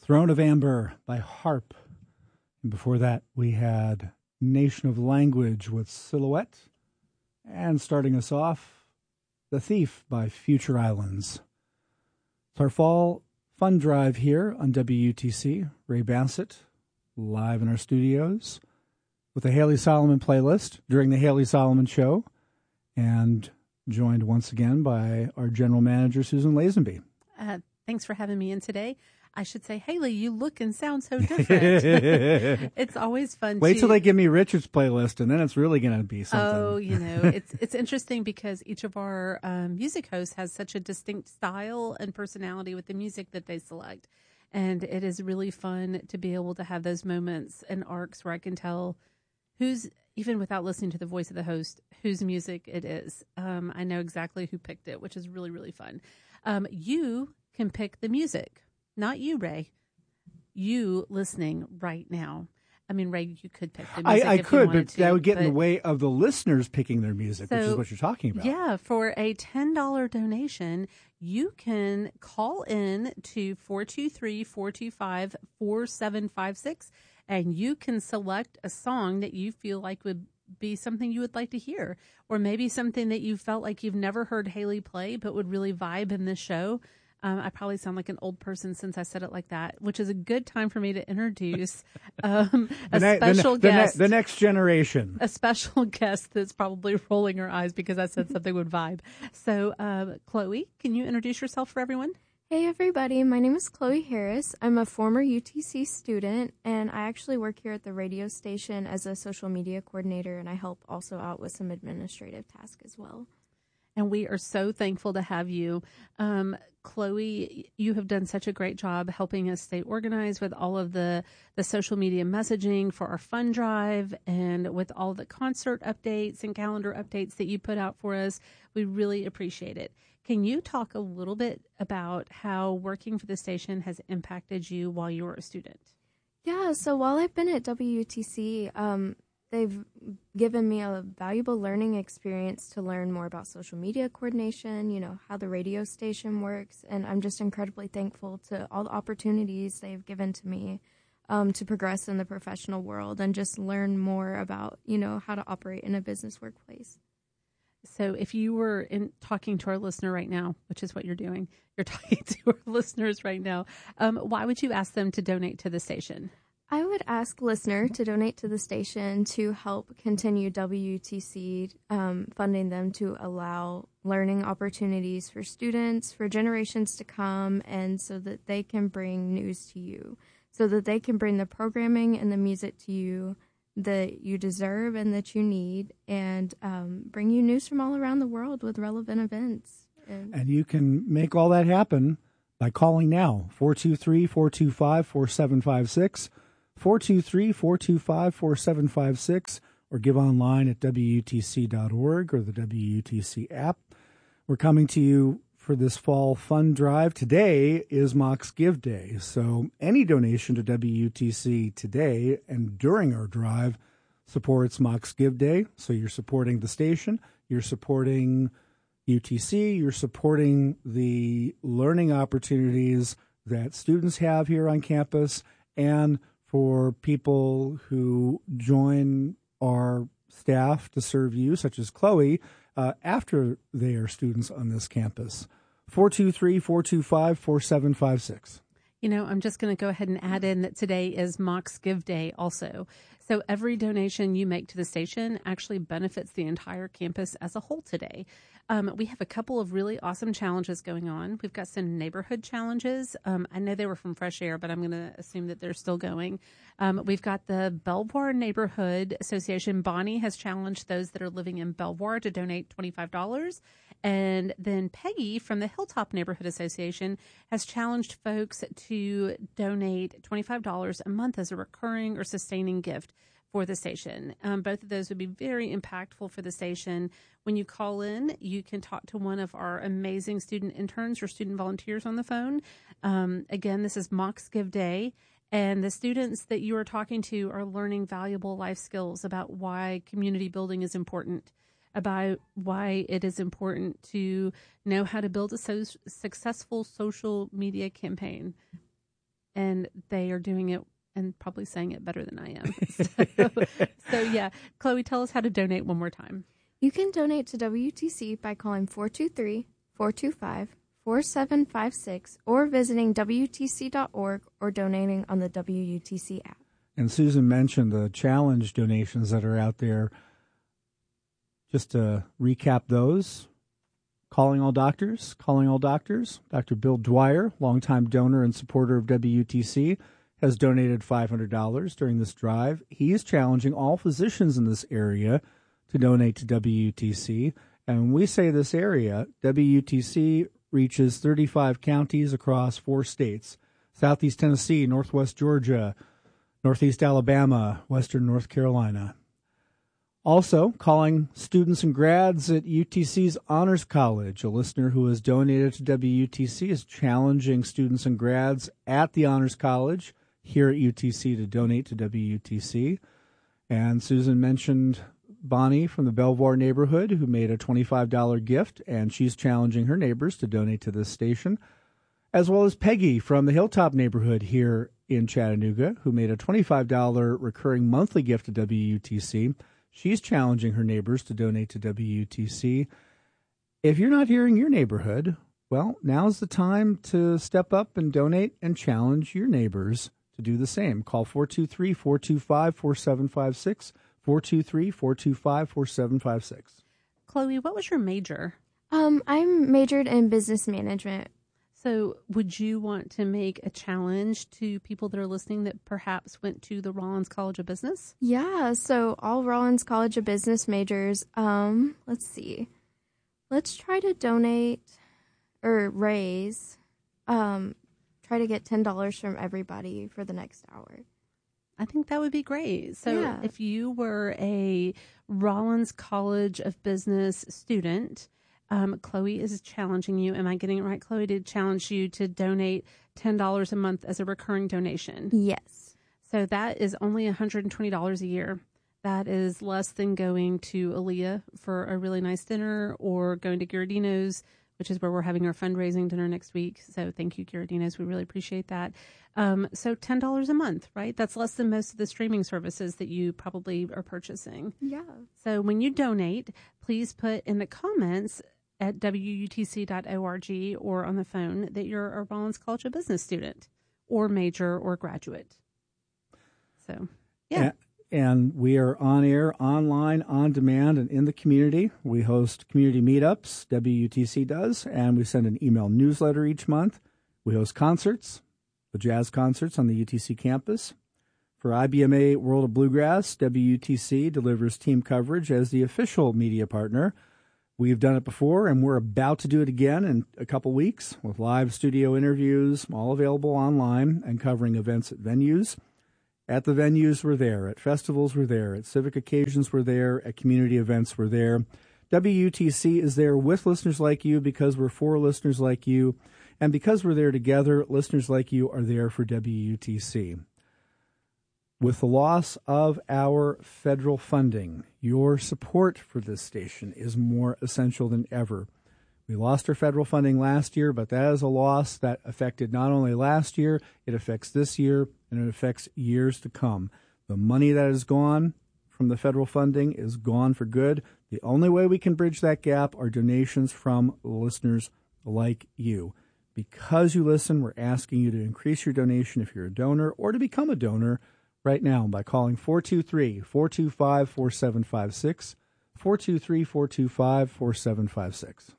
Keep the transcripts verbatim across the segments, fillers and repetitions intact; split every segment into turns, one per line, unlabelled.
Throne of Amber by Harp. And before that, we had Nation of Language with Silhouette. And starting us off, The Thief by Future Islands. It's our fall fun drive here on W U T C. Ray Bassett, live in our studios with the Haley Solomon playlist during the Haley Solomon Show. And joined once again by our general manager, Susan Lazenby.
Uh, thanks for having me in today. I should say, Haley, you look and sound so different. It's always fun.
Wait
to...
till they give me Richard's playlist, and then it's really going to be something.
Oh, you know, it's it's interesting because each of our um, music hosts has such a distinct style and personality with the music that they select. And it is really fun to be able to have those moments and arcs where I can tell who's, even without listening to the voice of the host, whose music it is. Um, I know exactly who picked it, which is really, really fun. Um, you can pick the music. Not you, Ray. You listening right now. I mean, Ray, you could pick the music.
I, I
if
could,
you
but
to,
that would get
but,
in the way of the listeners picking their music,
so,
which is what you're talking about.
Yeah, for a ten dollars donation, you can call in to four two three, four two five, four seven five six, and you can select a song that you feel like would be something you would like to hear, or maybe something that you felt like you've never heard Haley play but would really vibe in this show. Um, I probably sound like an old person since I said it like that, which is a good time for me to introduce um, a
the ne-
special
the ne-
guest.
The, ne- the next generation.
A special guest that's probably rolling her eyes because I said something would vibe. So, uh, Chloe, can you introduce yourself for everyone?
Hey, everybody. My name is Chloe Harris. I'm a former U T C student, and I actually work here at the radio station as a social media coordinator, and I help also out with some administrative tasks as well.
And we are so thankful to have you. Um, Chloe, you have done such a great job helping us stay organized with all of the, the social media messaging for our fund drive and with all the concert updates and calendar updates that you put out for us. We really appreciate it. Can you talk a little bit about how working for the station has impacted you while you were a student?
Yeah, so while I've been at W U T C, um, they've given me a valuable learning experience to learn more about social media coordination, you know, how the radio station works, and I'm just incredibly thankful to all the opportunities they've given to me um, to progress in the professional world and just learn more about, you know, how to operate in a business workplace.
So if you were in talking to our listener right now, which is what you're doing, you're talking to our listeners right now, um, why would you ask them to donate to the station?
I would ask listener to donate to the station to help continue W U T C, um, funding them to allow learning opportunities for students, for generations to come, and so that they can bring news to you, so that they can bring the programming and the music to you that you deserve and that you need, and um, bring you news from all around the world with relevant events. And,
and you can make all that happen by calling now, four two three, four two five, four seven five six. four two three, four two five, four seven five six, or give online at W U T C dot org or the W U T C app. We're coming to you for this fall fund drive. Today is Mox Give Day, so any donation to W U T C today and during our drive supports Mox Give Day. So you're supporting the station, you're supporting U T C, you're supporting the learning opportunities that students have here on campus, and for people who join our staff to serve you, such as Chloe, uh, after they are students on this campus. four two three, four two five, four seven five six.
You know, I'm just going to go ahead and add in that today is Mox Give Day also. So every donation you make to the station actually benefits the entire campus as a whole today. Um, we have a couple of really awesome challenges going on. We've got some neighborhood challenges. Um, I know they were from Fresh Air, but I'm going to assume that they're still going. Um, we've got the Belvoir Neighborhood Association. Bonnie has challenged those that are living in Belvoir to donate twenty-five dollars. And then Peggy from the Hilltop Neighborhood Association has challenged folks to donate twenty-five dollars a month as a recurring or sustaining gift for the station. Um, both of those would be very impactful for the station. When you call in, you can talk to one of our amazing student interns or student volunteers on the phone. Um, again, this is Mox Give Day, and the students that you are talking to are learning valuable life skills about why community building is important, about why it is important to know how to build a so successful social media campaign. and they are doing it and probably saying it better than I am. So, so yeah, Chloe, tell us how to donate one more time.
You can donate to W T C by calling four two three, four two five, four seven five six or visiting W T C dot org or donating on the W U T C app.
And Susan mentioned the challenge donations that are out there. Just to recap those, Calling All Doctors, Calling All Doctors, Doctor Bill Dwyer, longtime donor and supporter of W U T C, has donated five hundred dollars during this drive. He is challenging all physicians in this area to donate to W U T C. And when we say this area, W U T C reaches thirty-five counties across four states: Southeast Tennessee, Northwest Georgia, Northeast Alabama, Western North Carolina. Also, calling students and grads at U T C's Honors College. A listener who has donated to W U T C is challenging students and grads at the Honors College here at U T C to donate to W U T C. And Susan mentioned Bonnie from the Belvoir neighborhood who made a twenty-five dollars gift, and she's challenging her neighbors to donate to this station, as well as Peggy from the Hilltop neighborhood here in Chattanooga who made a twenty-five dollars recurring monthly gift to W U T C. She's challenging her neighbors to donate to W U T C. If you're not here in your neighborhood, well, now's the time to step up and donate and challenge your neighbors to do the same. Call four two three, four two five, four seven five six, four two three, four two five, four seven five six.
Chloe, what was your major?
Um, I'm majored in business management.
So would you want to make a challenge to people that are listening that perhaps went to the Rollins College of Business?
Yeah, so all Rollins College of Business majors, um, let's see. Let's try to donate or raise, um, try to get ten dollars from everybody for the next hour.
I think that would be great. So
Yeah.
if you were a Rollins College of Business student, Um, Chloe is challenging you. Am I getting it right, Chloe? To challenge you to donate ten dollars a month as a recurring donation.
Yes.
So that is only one hundred twenty dollars a year. That is less than going to Aaliyah for a really nice dinner or going to Giardino's, which is where we're having our fundraising dinner next week. So thank you, Giardino's. We really appreciate that. Um, so ten dollars a month, right? That's less than most of the streaming services that you probably are purchasing.
Yeah.
So when you donate, please put in the comments at W U T C dot org or on the phone that you're a Rollins College of Business student or major or graduate. So, yeah.
And, and we are on air, online, on demand, and in the community. We host community meetups, W U T C does, and we send an email newsletter each month. We host concerts, the jazz concerts on the U T C campus. For I B M A World of Bluegrass, W U T C delivers team coverage as the official media partner. We've done it before, and we're about to do it again in a couple weeks with live studio interviews, all available online, and covering events at venues. At the venues, we're there. At festivals, we're there. At civic occasions, we're there. At community events, we're there. W U T C is there with listeners like you because we're for listeners like you. And because we're there together, listeners like you are there for W U T C. With the loss of our federal funding, your support for this station is more essential than ever. We lost our federal funding last year, but that is a loss that affected not only last year, it affects this year, and it affects years to come. The money that is gone from the federal funding is gone for good. The only way we can bridge that gap are donations from listeners like you. Because you listen, we're asking you to increase your donation if you're a donor or to become a donor right now by calling four two three, four two five, four seven five six, four two three, four two five, four seven five six.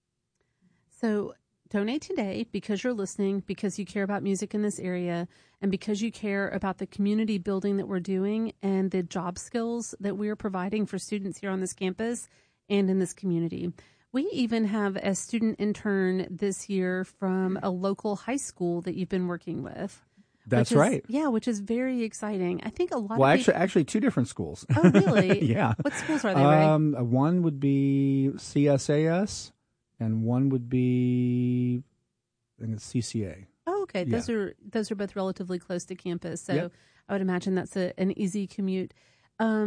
So donate today because you're listening, because you care about music in this area, and because you care about the community building that we're doing and the job skills that we are providing for students here on this campus and in this community. We even have a student intern this year from a local high school that you've been working with.
That's
is,
right.
Yeah, which is very exciting. I think a lot
well,
of
actually,
people...
actually, two different schools.
Oh, really?
Yeah.
What schools are they, Ray?
Um, one would be C S A S, and one would be, I think it's C C A.
Oh, okay.
Yeah.
Those are those are both relatively close to campus, so
Yep.
I would imagine that's a, an easy commute. Um,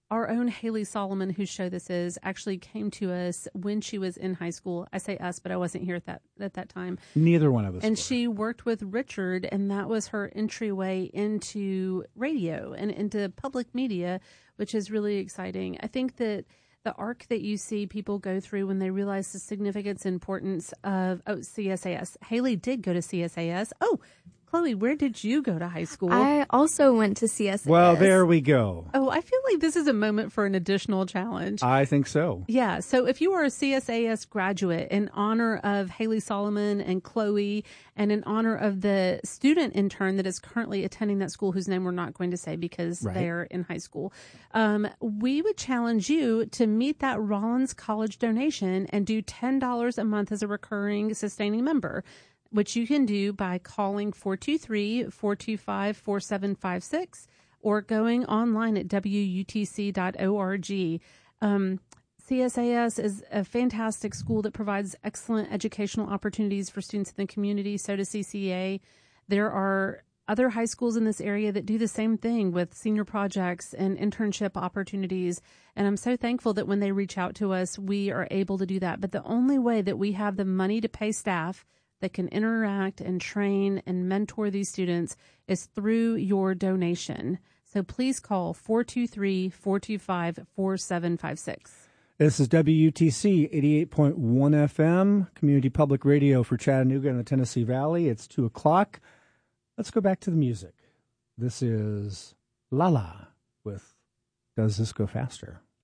our own Haley Solomon, whose show this is, actually came to us when she was in high school. I say us, but I wasn't here at that at that time.
Neither one of us.
And
were.
she worked with Richard, and that was her entryway into radio and into public media, which is really exciting. I think that the arc that you see people go through when they realize the significance and importance of oh, C S A S. Haley did go to C S A S. Oh, Chloe, where did you go to high school?
I also went to C S A S.
Well, there we go.
Oh, I feel like this is a moment for an additional challenge.
I think so.
Yeah. So if you are a C S A S graduate, in honor of Haley Solomon and Chloe, and in honor of the student intern that is currently attending that school, whose name we're not going to say because
Right.
they're in high school, um, we would challenge you to meet that Rollins College donation and do ten dollars a month as a recurring sustaining member, which you can do by calling four two three, four two five, four seven five six or going online at W U T C dot org. Um, C S A S is a fantastic school that provides excellent educational opportunities for students in the community. So does C C A. There are other high schools in this area that do the same thing with senior projects and internship opportunities. And I'm so thankful that when they reach out to us, we are able to do that. But the only way that we have the money to pay staff that can interact and train and mentor these students is through your donation. So please call four two three, four two five, four seven five six.
This is W U T C eighty-eight point one F M, Community Public Radio for Chattanooga and the Tennessee Valley. It's two o'clock. Let's go back to the music. This is Lala with Does This Go Faster?